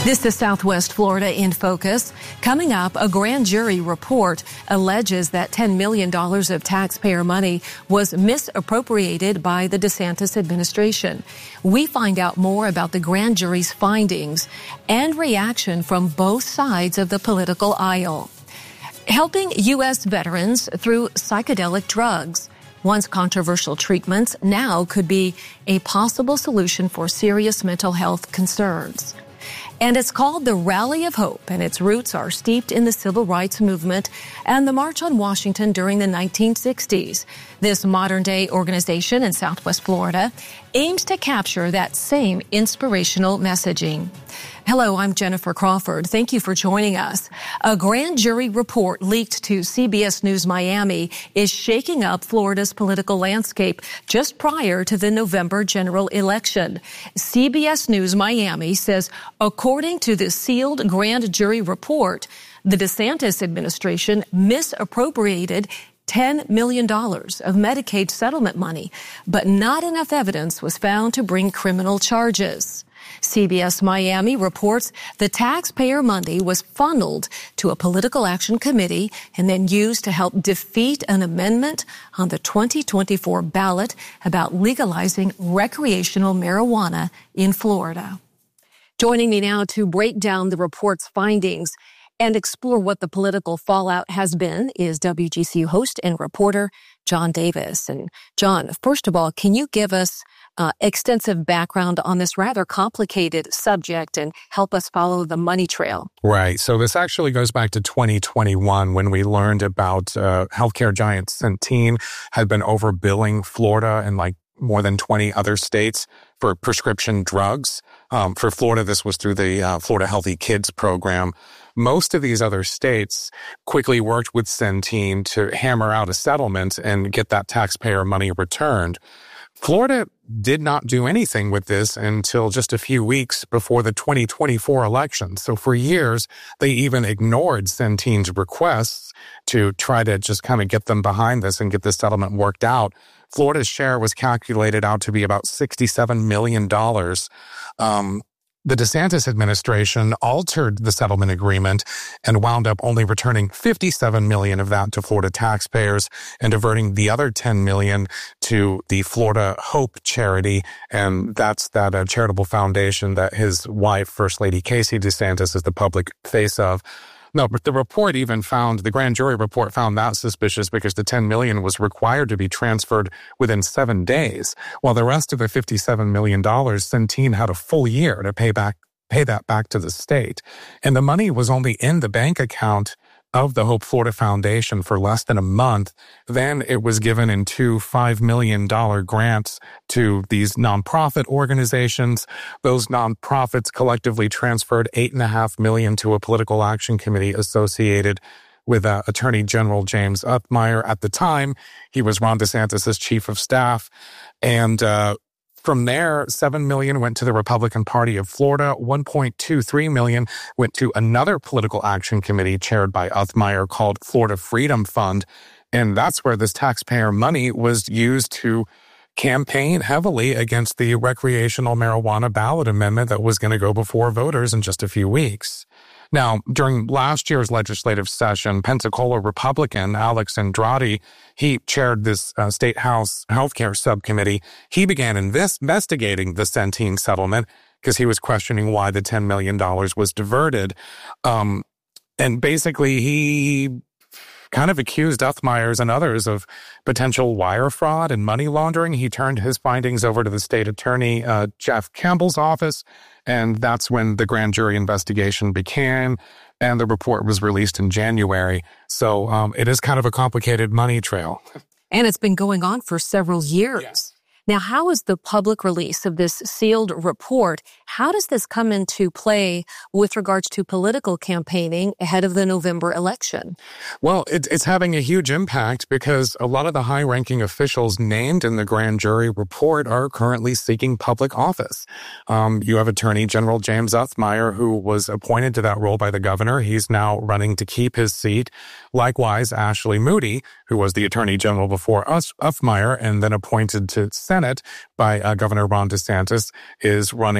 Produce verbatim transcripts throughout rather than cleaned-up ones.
This is Southwest Florida in Focus. Coming up, a grand jury report alleges that ten million dollars of taxpayer money was misappropriated by the DeSantis administration. We find out more about the grand jury's findings and reaction from both sides of the political aisle. Helping U S veterans through psychedelic drugs. Once controversial treatments now could be a possible solution for serious mental health concerns. And it's called the Rally of Hope, and its roots are steeped in the civil rights movement and the March on Washington during the nineteen sixties. This modern-day organization in Southwest Florida aims to capture that same inspirational messaging. Hello, I'm Jennifer Crawford. Thank you for joining us. A grand jury report leaked to C B S News Miami is shaking up Florida's political landscape just prior to the November general election. C B S News Miami says, according to the sealed grand jury report, the DeSantis administration misappropriated ten million dollars of Medicaid settlement money, but not enough evidence was found to bring criminal charges. C B S Miami reports the taxpayer money was funneled to a political action committee and then used to help defeat an amendment on the twenty twenty-four ballot about legalizing recreational marijuana in Florida. Joining me now to break down the report's findings and explore what the political fallout has been is W G C U host and reporter John Davis. And John, first of all, can you give us uh, extensive background on this rather complicated subject and help us follow the money trail? Right. So this actually goes back to twenty twenty-one when we learned about uh, healthcare giant Centene had been overbilling Florida and like more than twenty other states for prescription drugs. Um, for Florida, this was through the uh, Florida Healthy Kids program. Most of these other states quickly worked with Centene to hammer out a settlement and get that taxpayer money returned. Florida did not do anything with this until just a few weeks before the twenty twenty-four election. So for years, they even ignored Centene's requests to try to just kind of get them behind this and get this settlement worked out. Florida's share was calculated out to be about sixty-seven million dollars. Um, the DeSantis administration altered the settlement agreement and wound up only returning fifty-seven million dollars of that to Florida taxpayers and diverting the other ten million dollars to the Florida Hope charity. And that's that uh, charitable foundation that his wife, First Lady Casey DeSantis, is the public face of. No, but the report even found, the grand jury report found that suspicious because the ten million dollars was required to be transferred within seven days, while the rest of the fifty-seven million dollars, Centene had a full year to pay back, pay that back to the state. And the money was only in the bank account of the Hope Florida Foundation for less than a month. Then it was given in two five million dollars grants to these nonprofit organizations. Those nonprofits collectively transferred eight point five million dollars to a political action committee associated with uh, Attorney General James Othmeier. At the time, he was Ron DeSantis' chief of staff. And uh, from there, seven million dollars went to the Republican Party of Florida. one point two three million dollars went to another political action committee chaired by Othmeier called Florida Freedom Fund. And that's where this taxpayer money was used to campaign heavily against the recreational marijuana ballot amendment that was going to go before voters in just a few weeks. Now, during last year's legislative session, Pensacola Republican Alex Andrade, he chaired this uh, State House healthcare subcommittee. He began inves- investigating the Centene settlement because he was questioning why the ten million dollars was diverted. Um, and basically, he kind of accused Othmeier's and others of potential wire fraud and money laundering. He turned his findings over to the state attorney, uh, Jeff Campbell's office, and that's when the grand jury investigation began, and the report was released in January. So um, it is kind of a complicated money trail. And it's been going on for several years. Yes. Now, how is the public release of this sealed report, how does this come into play with regards to political campaigning ahead of the November election? Well, it, it's having a huge impact because a lot of the high-ranking officials named in the grand jury report are currently seeking public office. Um, you have Attorney General James Othmeier, who was appointed to that role by the governor. He's now running to keep his seat. Likewise, Ashley Moody, who was the Attorney General before us, Othmeier, and then appointed to Senate by uh, Governor Ron DeSantis, is running to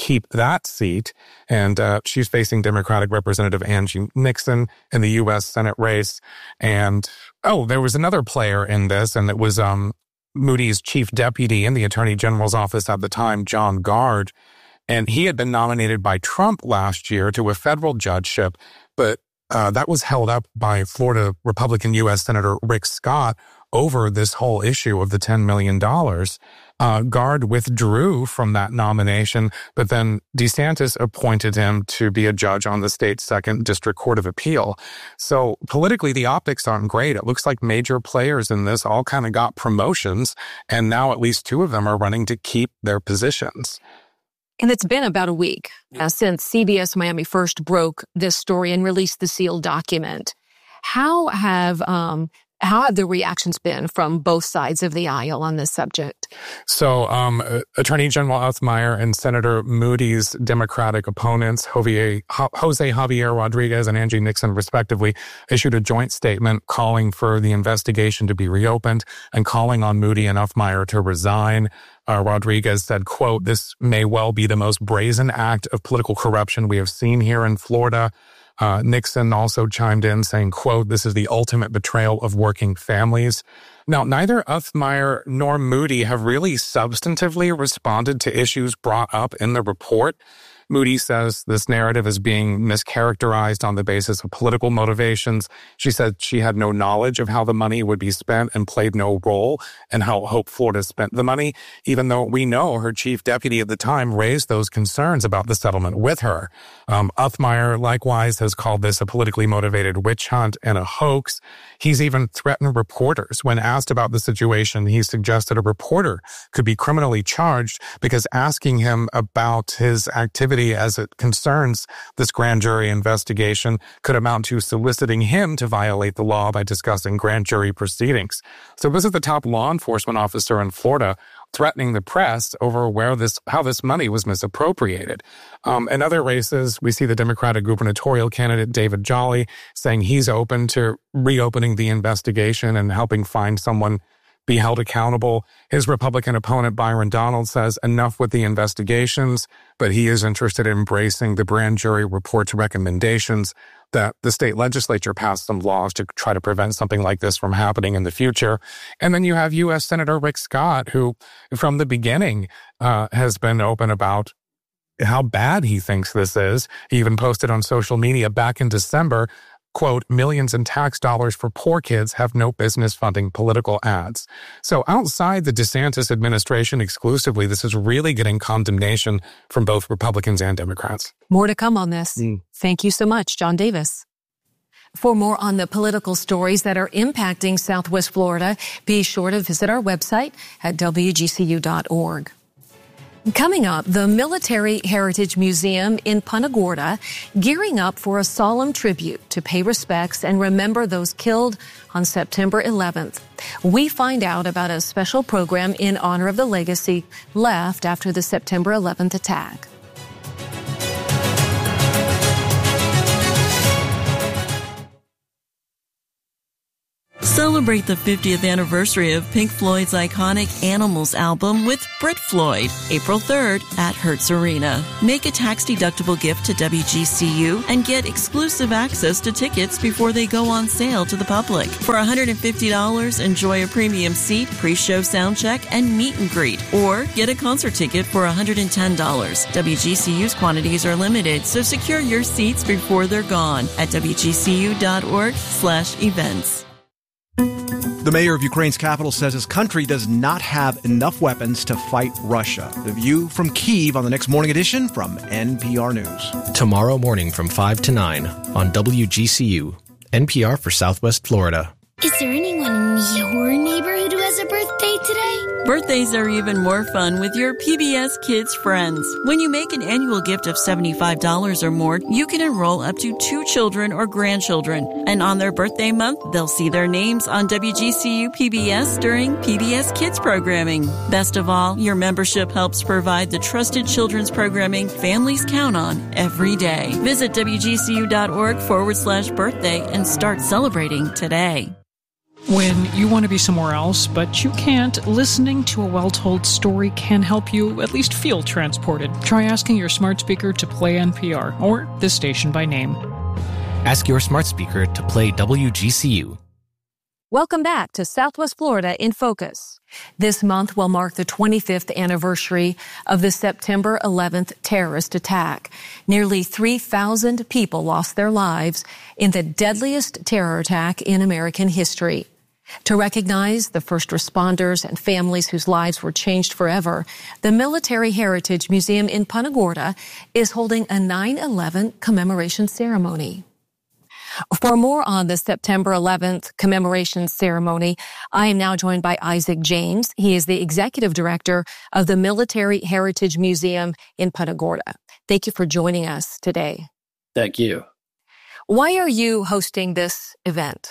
keep that seat. And uh, she's facing Democratic Representative Angie Nixon in the U S Senate race. And, oh, there was another player in this, and it was um, Moody's chief deputy in the Attorney General's office at the time, John Gard. And he had been nominated by Trump last year to a federal judgeship, but uh, that was held up by Florida Republican U S Senator Rick Scott over this whole issue of the ten million dollars. Uh, Gard withdrew from that nomination, but then DeSantis appointed him to be a judge on the state's second district court of appeal. So politically, the optics aren't great. It looks like major players in this all kind of got promotions, and now at least two of them are running to keep their positions. And it's been about a week uh, since C B S Miami first broke this story and released the sealed document. How have um, how have the reactions been from both sides of the aisle on this subject? So um, Attorney General Othmeyer and Senator Moody's Democratic opponents, Javier, Jose Javier Rodriguez and Angie Nixon, respectively, issued a joint statement calling for the investigation to be reopened and calling on Moody and Othmeyer to resign. Uh, Rodriguez said, quote, "This may well be the most brazen act of political corruption we have seen here in Florida." Uh, Nixon also chimed in saying, quote, "This is the ultimate betrayal of working families." Now, neither Othmeyer nor Moody have really substantively responded to issues brought up in the report. Moody says this narrative is being mischaracterized on the basis of political motivations. She said she had no knowledge of how the money would be spent and played no role in how Hope Florida spent the money, even though we know her chief deputy at the time raised those concerns about the settlement with her. Um, Othmeyer likewise has called this a politically motivated witch hunt and a hoax. He's even threatened reporters. When asked about the situation, he suggested a reporter could be criminally charged because asking him about his activity as it concerns this grand jury investigation could amount to soliciting him to violate the law by discussing grand jury proceedings. So this is the top law enforcement officer in Florida threatening the press over where this, how this money was misappropriated. Um, in other races, we see the Democratic gubernatorial candidate David Jolly saying he's open to reopening the investigation and helping find someone be held accountable. His Republican opponent, Byron Donald, says enough with the investigations, but he is interested in embracing the grand jury report's recommendations that the state legislature passed some laws to try to prevent something like this from happening in the future. And then you have U S Senator Rick Scott, who from the beginning uh, has been open about how bad he thinks this is. He even posted on social media back in December, quote, "Millions in tax dollars for poor kids have no business funding political ads." So outside the DeSantis administration exclusively, this is really getting condemnation from both Republicans and Democrats. More to come on this. Mm. Thank you so much, John Davis. For more on the political stories that are impacting Southwest Florida, be sure to visit our website at W G C U dot org. Coming up, the Military Heritage Museum in Punta Gorda gearing up for a solemn tribute to pay respects and remember those killed on September eleventh. We find out about a special program in honor of the legacy left after the September eleventh attack. Celebrate the fiftieth anniversary of Pink Floyd's iconic Animals album with Brit Floyd, April third at Hertz Arena. Make a tax-deductible gift to W G C U and get exclusive access to tickets before they go on sale to the public. For one hundred fifty dollars, enjoy a premium seat, pre-show sound check, and meet and greet. Or get a concert ticket for one hundred ten dollars. W G C U's quantities are limited, so secure your seats before they're gone at W G C U dot org slash events. The mayor of Ukraine's capital says his country does not have enough weapons to fight Russia. The View from Kyiv on the next morning edition from N P R News. Tomorrow morning from five to nine on W G C U, N P R for Southwest Florida. Is there anyone in your neighborhood who has a birthday today? Birthdays are even more fun with your P B S Kids friends. When you make an annual gift of seventy-five dollars or more, you can enroll up to two children or grandchildren. And on their birthday month, they'll see their names on W G C U P B S during P B S Kids programming. Best of all, your membership helps provide the trusted children's programming families count on every day. Visit W G C U dot org forward slash birthday and start celebrating today. When you want to be somewhere else, but you can't, listening to a well-told story can help you at least feel transported. Try asking your smart speaker to play N P R, or this station by name. Ask your smart speaker to play W G C U. Welcome back to Southwest Florida in Focus. This month will mark the twenty-fifth anniversary of the September eleventh terrorist attack. Nearly three thousand people lost their lives in the deadliest terror attack in American history. To recognize the first responders and families whose lives were changed forever, the Military Heritage Museum in Punta Gorda is holding a nine eleven commemoration ceremony. For more on the September eleventh commemoration ceremony, I am now joined by Isaac James. He is the executive director of the Military Heritage Museum in Punta Gorda. Thank you for joining us today. Thank you. Why are you hosting this event?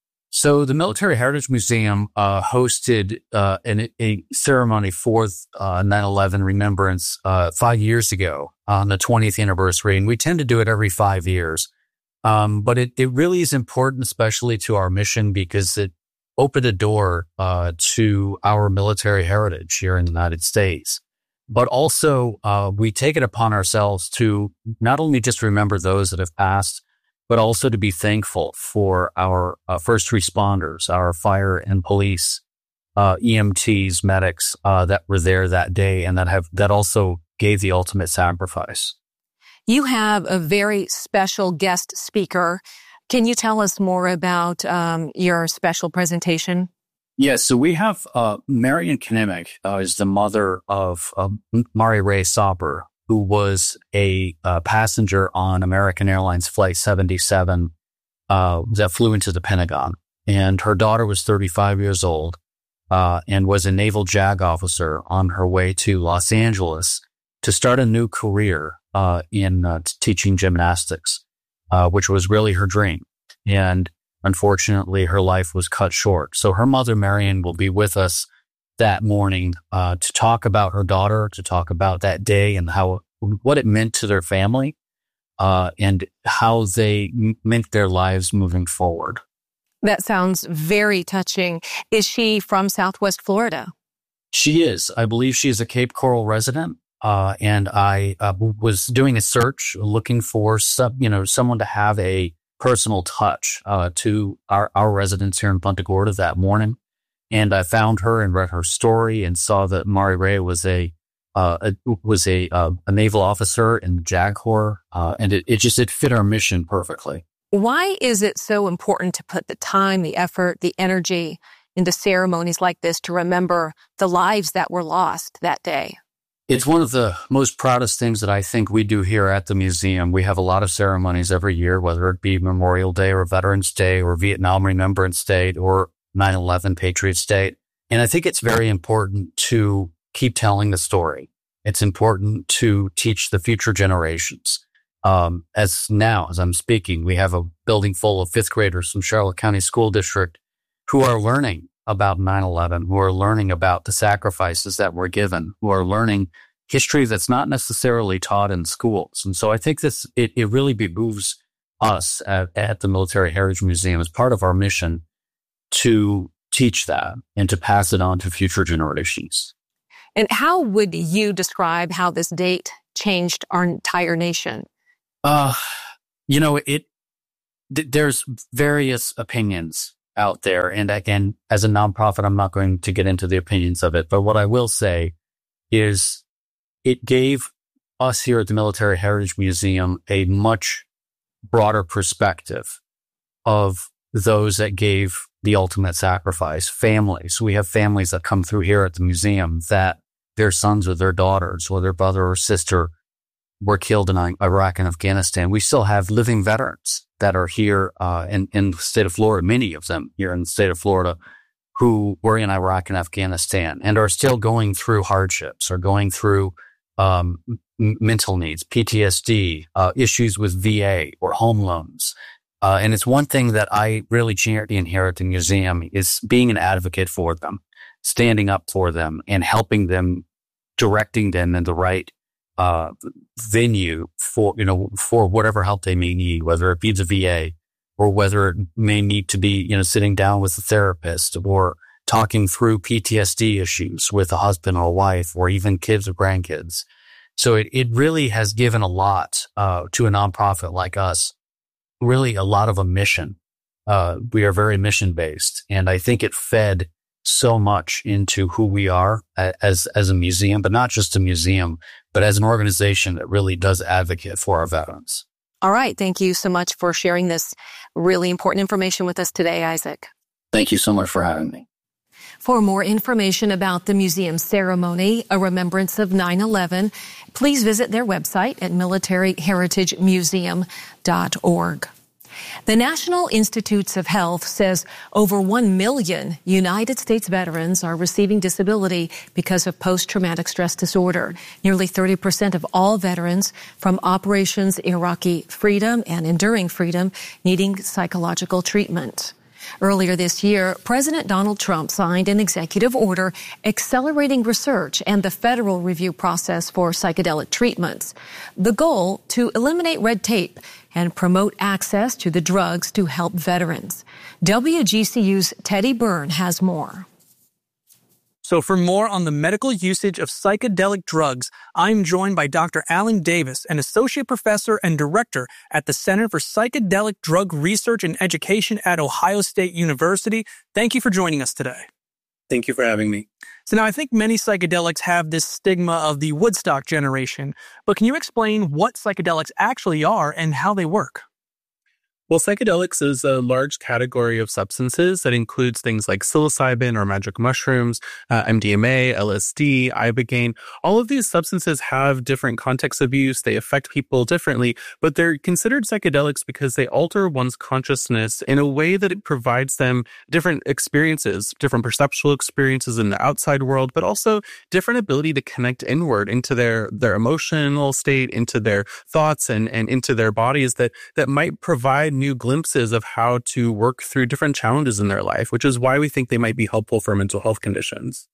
So the Military Heritage Museum uh, hosted uh, an, a ceremony for uh, nine eleven remembrance uh, five years ago on the twentieth anniversary, and we tend to do it every five years. Um, but it, it really is important, especially to our mission, because it opened a door uh, to our military heritage here in the United States. But also, uh, we take it upon ourselves to not only just remember those that have passed, but also to be thankful for our uh, first responders, our fire and police, uh, E M Ts, medics uh, that were there that day, and that have that also gave the ultimate sacrifice. You have a very special guest speaker. Can you tell us more about um, your special presentation? Yes, so we have uh, Marion Kinemick uh, is the mother of uh, Mari Ray Sauber, who was a uh, passenger on American Airlines Flight seventy-seven uh, that flew into the Pentagon. And her daughter was thirty-five years old uh, and was a Naval JAG officer on her way to Los Angeles to start a new career uh, in uh, teaching gymnastics, uh, which was really her dream. And unfortunately, her life was cut short. So her mother, Marion, will be with us that morning uh, to talk about her daughter, to talk about that day and how what it meant to their family uh, and how they m- meant their lives moving forward. That sounds very touching. Is she from Southwest Florida? She is. I believe she is a Cape Coral resident. Uh, and I uh, was doing a search looking for some, you know, someone to have a personal touch uh, to our, our residents here in Punta Gorda that morning. And I found her and read her story and saw that Mari Ray was a, uh, a was a, uh, a naval officer in the JAG Corps. Uh, and it, it just, it fit our mission perfectly. Why is it so important to put the time, the effort, the energy into ceremonies like this to remember the lives that were lost that day? It's one of the most proudest things that I think we do here at the museum. We have a lot of ceremonies every year, whether it be Memorial Day or Veterans Day or Vietnam Remembrance Day or nine eleven Patriots Day. And I think it's very important to keep telling the story. It's important to teach the future generations. Um, as now, as I'm speaking, we have a building full of fifth graders from Charlotte County School District who are learning about nine eleven, who are learning about the sacrifices that were given, who are learning history that's not necessarily taught in schools. And so I think this, it, it really behooves us at, at the Military Heritage Museum as part of our mission to teach that and to pass it on to future generations. And how would you describe how this date changed our entire nation? Uh, you know, it, th- there's various opinions out there. And again, as a nonprofit, I'm not going to get into the opinions of it. But what I will say is it gave us here at the Military Heritage Museum a much broader perspective of those that gave the ultimate sacrifice, families. We have families that come through here at the museum that their sons or their daughters or their brother or sister were killed in Iraq and Afghanistan. We still have living veterans that are here uh, in, in the state of Florida, many of them here in the state of Florida, who were in Iraq and Afghanistan and are still going through hardships or going through um, m- mental needs, P T S D, uh, issues with V A or home loans. Uh, and it's one thing that I really champion here at the museum is being an advocate for them, standing up for them and helping them, directing them in the right uh, venue for, you know, for whatever help they may need, whether it be the V A, or whether it may need to be, you know, sitting down with a therapist or talking through P T S D issues with a husband or wife or even kids or grandkids. So it, it really has given a lot uh, to a nonprofit like us, really a lot of a mission. Uh, we are very mission-based, and I think it fed so much into who we are as as a museum, but not just a museum, but as an organization that really does advocate for our veterans. All right. Thank you so much for sharing this really important information with us today, Isaac. Thank you so much for having me. For more information about the museum ceremony, a remembrance of nine eleven, please visit their website at military heritage museum dot org. The National Institutes of Health says over one million United States veterans are receiving disability because of post-traumatic stress disorder. Nearly thirty percent of all veterans from Operations Iraqi Freedom and Enduring Freedom needing psychological treatment. Earlier this year, President Donald Trump signed an executive order accelerating research and the federal review process for psychedelic treatments. The goal, to eliminate red tape and promote access to the drugs to help veterans. W G C U's Teddy Byrne has more. So for more on the medical usage of psychedelic drugs, I'm joined by Doctor Alan Davis, an associate professor and director at the Center for Psychedelic Drug Research and Education at Ohio State University. Thank you for joining us today. Thank you for having me. So now I think many psychedelics have this stigma of the Woodstock generation, but can you explain what psychedelics actually are and how they work? Well, psychedelics is a large category of substances that includes things like psilocybin or magic mushrooms, uh, M D M A, L S D, ibogaine. All of these substances have different contexts of use. They affect people differently, but they're considered psychedelics because they alter one's consciousness in a way that it provides them different experiences, different perceptual experiences in the outside world, but also different ability to connect inward into their, their emotional state, into their thoughts and, and into their bodies that, that might provide new glimpses of how to work through different challenges in their life, which is why we think they might be helpful for mental health conditions.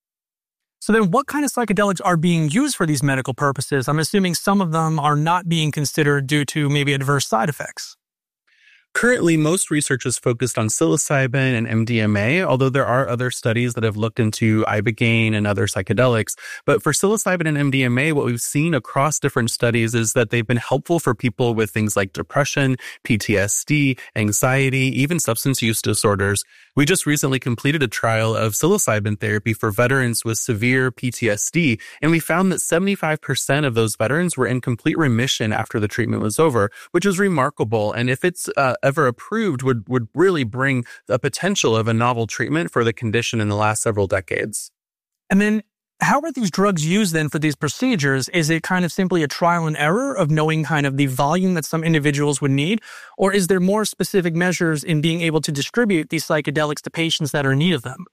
So then what kind of psychedelics are being used for these medical purposes? I'm assuming some of them are not being considered due to maybe adverse side effects. Currently, most research is focused on psilocybin and M D M A, although there are other studies that have looked into ibogaine and other psychedelics. But for psilocybin and M D M A, what we've seen across different studies is that they've been helpful for people with things like depression, P T S D, anxiety, even substance use disorders. We just recently completed a trial of psilocybin therapy for veterans with severe P T S D, and we found that seventy-five percent of those veterans were in complete remission after the treatment was over, which is remarkable. And if it's uh, ever approved, would, would really bring the potential of a novel treatment for the condition in the last several decades. And then how are these drugs used then for these procedures? Is it kind of simply a trial and error of knowing kind of the volume that some individuals would need? Or is there more specific measures in being able to distribute these psychedelics to patients that are in need of them?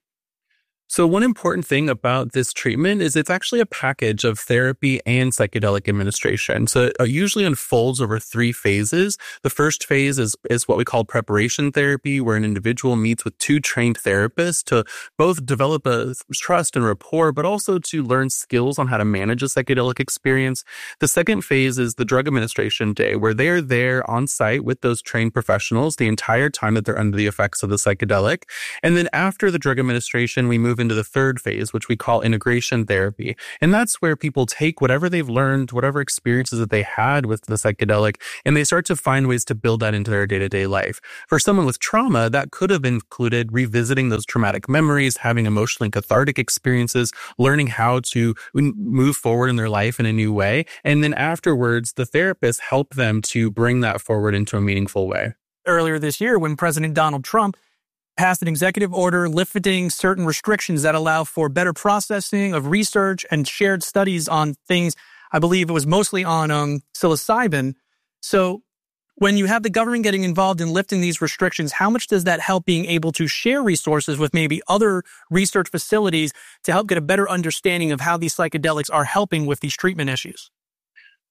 So one important thing about this treatment is it's actually a package of therapy and psychedelic administration. So it usually unfolds over three phases. The first phase is, is what we call preparation therapy, where an individual meets with two trained therapists to both develop a trust and rapport, but also to learn skills on how to manage a psychedelic experience. The second phase is the drug administration day, where they are there on site with those trained professionals the entire time that they're under the effects of the psychedelic. And then after the drug administration, we move into the third phase, which we call integration therapy. And that's where people take whatever they've learned, whatever experiences that they had with the psychedelic, and they start to find ways to build that into their day-to-day life. For someone with trauma, that could have included revisiting those traumatic memories, having emotionally cathartic experiences, learning how to move forward in their life in a new way. And then afterwards, the therapists help them to bring that forward into a meaningful way. Earlier this year, when President Donald Trump passed an executive order lifting certain restrictions that allow for better processing of research and shared studies on things, I believe it was mostly on um, psilocybin. So when you have the government getting involved in lifting these restrictions, how much does that help being able to share resources with maybe other research facilities to help get a better understanding of how these psychedelics are helping with these treatment issues?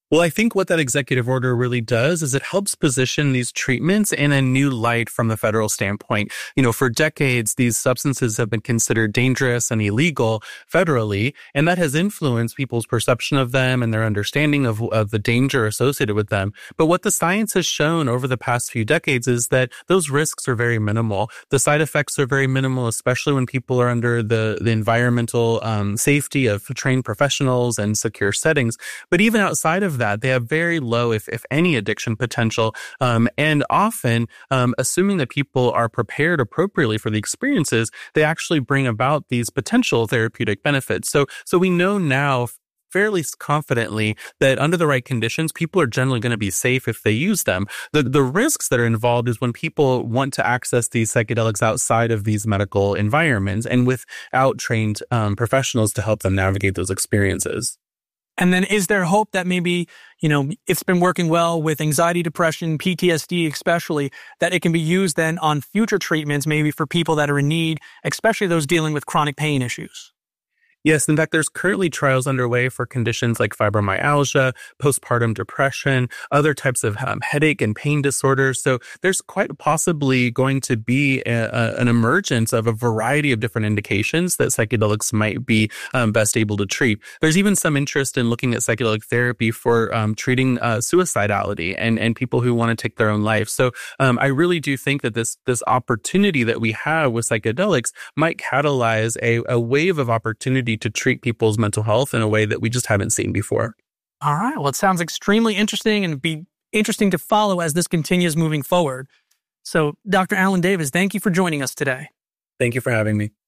Well, I think what that executive order really does is it helps position these treatments in a new light from the federal standpoint. You know, for decades, these substances have been considered dangerous and illegal federally, and that has influenced people's perception of them and their understanding of, of the danger associated with them. But what the science has shown over the past few decades is that those risks are very minimal. The side effects are very minimal, especially when people are under the, the environmental um, safety of trained professionals and secure settings. But even outside of that, they have very low, if, if any, addiction potential. Um, and often, um, assuming that people are prepared appropriately for the experiences, they actually bring about these potential therapeutic benefits. So, so we know now fairly confidently that under the right conditions, people are generally going to be safe if they use them. The the risks that are involved is when people want to access these psychedelics outside of these medical environments and without trained um, professionals to help them navigate those experiences. And then is there hope that maybe, you know, it's been working well with anxiety, depression, P T S D especially, that it can be used then on future treatments, maybe for people that are in need, especially those dealing with chronic pain issues? Yes, in fact, there's currently trials underway for conditions like fibromyalgia, postpartum depression, other types of um, headache and pain disorders. So there's quite possibly going to be a, a, an emergence of a variety of different indications that psychedelics might be um, best able to treat. There's even some interest in looking at psychedelic therapy for um, treating uh, suicidality and, and people who want to take their own life. So um, I really do think that this this opportunity that we have with psychedelics might catalyze a, a wave of opportunity to treat people's mental health in a way that we just haven't seen before. All right. Well, it sounds extremely interesting and be interesting to follow as this continues moving forward. So, Doctor Alan Davis, thank you for joining us today. Thank you for having me.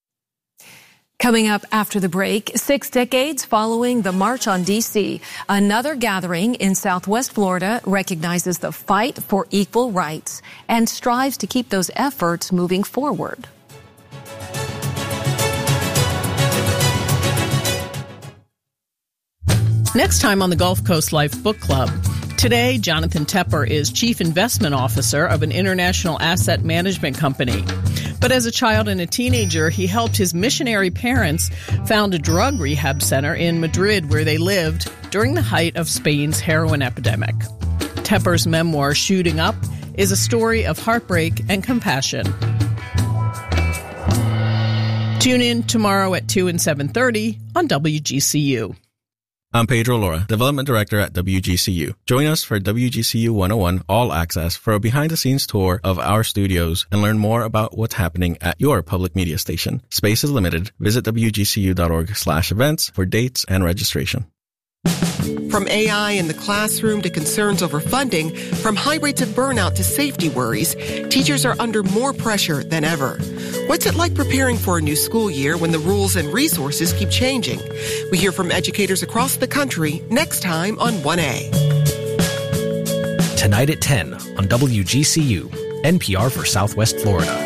Coming up after the break, six decades following the March on D C, another gathering in Southwest Florida recognizes the fight for equal rights and strives to keep those efforts moving forward. Next time on the Gulf Coast Life Book Club. Today, Jonathan Tepper is Chief Investment Officer of an international asset management company. But as a child and a teenager, he helped his missionary parents found a drug rehab center in Madrid where they lived during the height of Spain's heroin epidemic. Tepper's memoir, Shooting Up, is a story of heartbreak and compassion. Tune in tomorrow at two and seven thirty on W G C U. I'm Pedro Lora, Development Director at W G C U. Join us for W G C U one oh one All Access for a behind-the-scenes tour of our studios and learn more about what's happening at your public media station. Space is limited. Visit W G C U dot org slash events for dates and registration. From A I in the classroom to concerns over funding, from high rates of burnout to safety worries, teachers are under more pressure than ever. What's it like preparing for a new school year when the rules and resources keep changing? We hear from educators across the country next time on one A. Tonight at ten on W G C U, N P R for Southwest Florida.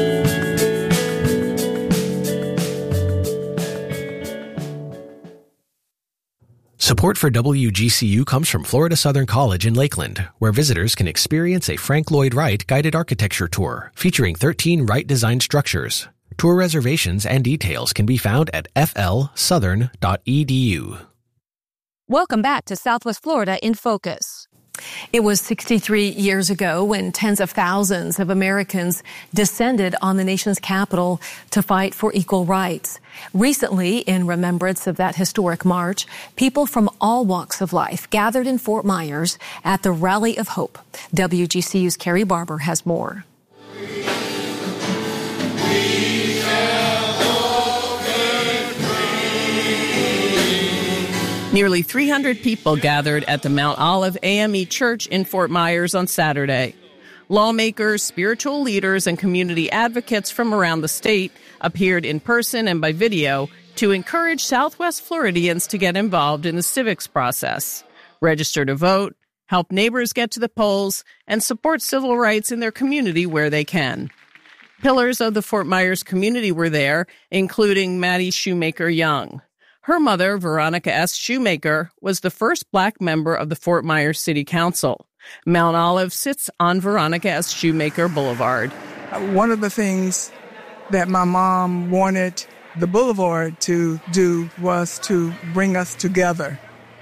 Support for W G C U comes from Florida Southern College in Lakeland, where visitors can experience a Frank Lloyd Wright guided architecture tour featuring thirteen Wright-designed structures. Tour reservations and details can be found at f l southern dot e d u. Welcome back to Southwest Florida in Focus. It was sixty-three years ago when tens of thousands of Americans descended on the nation's capital to fight for equal rights. Recently, in remembrance of that historic march, people from all walks of life gathered in Fort Myers at the Rally of Hope. W G C U's Carrie Barber has more. Nearly three hundred people gathered at the Mount Olive A M E Church in Fort Myers on Saturday. Lawmakers, spiritual leaders, and community advocates from around the state appeared in person and by video to encourage Southwest Floridians to get involved in the civics process, register to vote, help neighbors get to the polls, and support civil rights in their community where they can. Pillars of the Fort Myers community were there, including Maddie Shoemaker Young. Her mother, Veronica S. Shoemaker, was the first Black member of the Fort Myers City Council. Mount Olive sits on Veronica S. Shoemaker Boulevard. One of the things that my mom wanted the boulevard to do was to bring us together.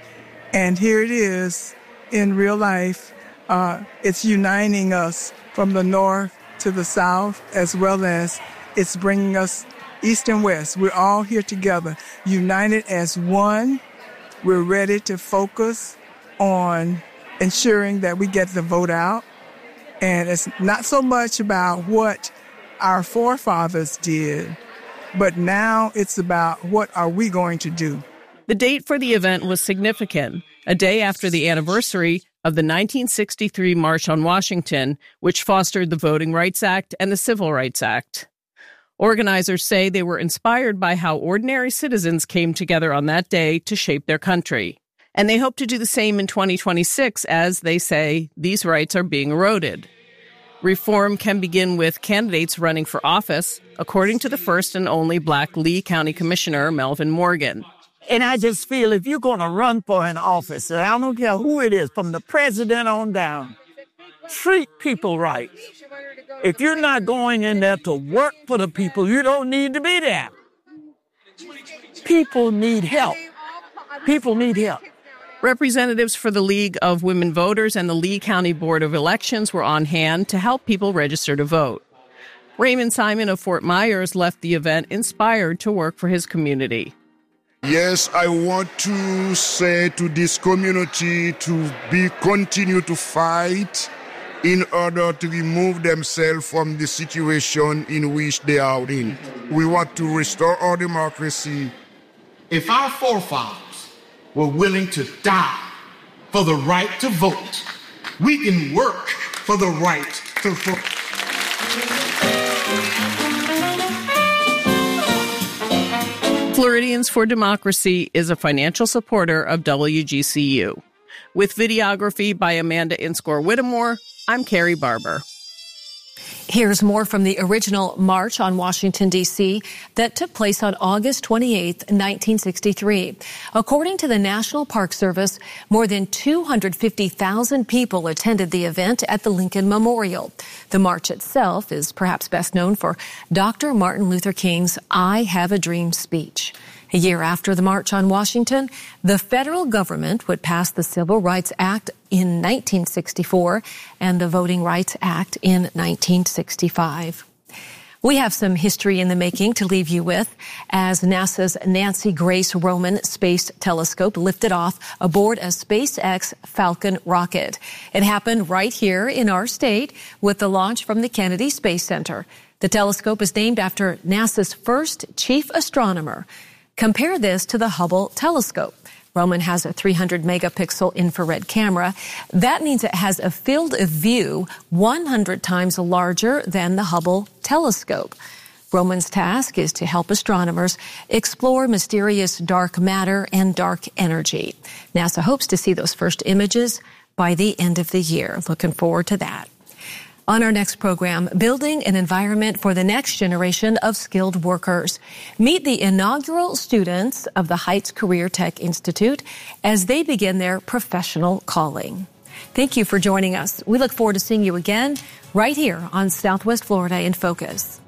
And here it is in real life. Uh, it's uniting us from the north to the south, as well as it's bringing us east and west. We're all here together, united as one. We're ready to focus on ensuring that we get the vote out. And it's not so much about what our forefathers did, but now it's about what are we going to do. The date for the event was significant, a day after the anniversary of the nineteen sixty-three March on Washington, which fostered the Voting Rights Act and the Civil Rights Act. Organizers say they were inspired by how ordinary citizens came together on that day to shape their country. And they hope to do the same in twenty twenty-six as, they say, these rights are being eroded. Reform can begin with candidates running for office, according to the first and only Black Lee County Commissioner, Melvin Morgan. And I just feel if you're going to run for an office, and I don't care who it is, from the president on down, treat people right. If you're not going in there to work for the people, you don't need to be there. People need help. People need help. Representatives for the League of Women Voters and the Lee County Board of Elections were on hand to help people register to vote. Raymond Simon of Fort Myers left the event inspired to work for his community. Yes, I want to say to this community to be continue to fight in order to remove themselves from the situation in which they are in. We want to restore our democracy. If our forefathers were willing to die for the right to vote, we can work for the right to vote. Floridians for Democracy is a financial supporter of W G C U. With videography by Amanda Inscore-Whittemore, I'm Carrie Barber. Here's more from the original March on Washington, D C that took place on August twenty-eighth, nineteen sixty-three. According to the National Park Service, more than two hundred fifty thousand people attended the event at the Lincoln Memorial. The march itself is perhaps best known for Doctor Martin Luther King's I Have a Dream speech. A year after the March on Washington, the federal government would pass the Civil Rights Act in nineteen sixty-four and the Voting Rights Act in nineteen sixty-five. We have some history in the making to leave you with as NASA's Nancy Grace Roman Space Telescope lifted off aboard a SpaceX Falcon rocket. It happened right here in our state with the launch from the Kennedy Space Center. The telescope is named after NASA's first chief astronomer. Compare this to the Hubble telescope. Roman has a three hundred megapixel infrared camera. That means it has a field of view one hundred times larger than the Hubble telescope. Roman's task is to help astronomers explore mysterious dark matter and dark energy. NASA hopes to see those first images by the end of the year. Looking forward to that. On our next program, building an environment for the next generation of skilled workers. Meet the inaugural students of the Heights Career Tech Institute as they begin their professional calling. Thank you for joining us. We look forward to seeing you again right here on Southwest Florida in Focus.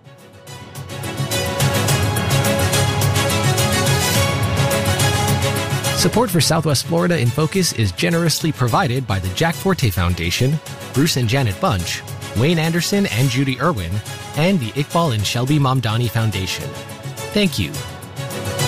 Support for Southwest Florida in Focus is generously provided by the Jack Forte Foundation, Bruce and Janet Bunch, Wayne Anderson and Judy Irwin, and the Iqbal and Shelby Mamdani Foundation. Thank you.